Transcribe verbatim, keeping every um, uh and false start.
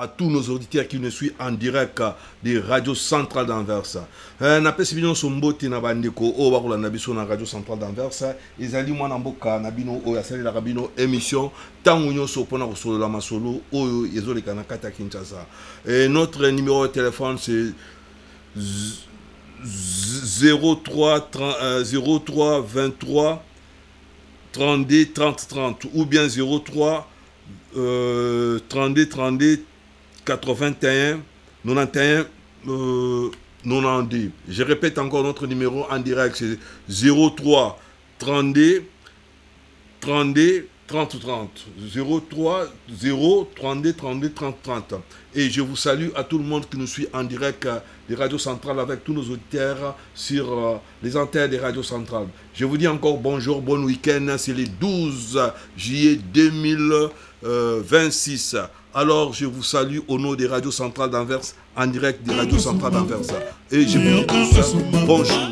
à tous nos auditeurs qui nous suivent en direct de Radio Centrale d'Anvers. Na pesi bino somboti na bandeko o bakola na biso na Radio Centrale d'Anvers. Ezali mwana mboka na bino o yasali la bino émission tango nyonso pona kosolo la masolo oyo ezoleka na kata Kinshasa. Et notre numéro de téléphone c'est zéro trois vingt-trois trente-deux trente trente ou bien zéro trois euh, trente-deux trente-deux quatre-vingt-un quatre-vingt-onze euh, quatre-vingt-douze. Je répète encore notre numéro en direct, c'est zéro trois trente-deux trente-deux trente trente. zéro trois zéro trente-deux trente-deux trente trente. Et je vous salue à tout le monde qui nous suit en direct des radios centrales avec tous nos auditeurs sur euh, les antennes des radios centrales. Je vous dis encore bonjour, bon week-end. C'est le douze juillet deux mille vingt-six. Alors je vous salue au nom des radios centrales d'Anvers, en direct des radios centrales d'Anvers. Et je vous dis tous bonjour.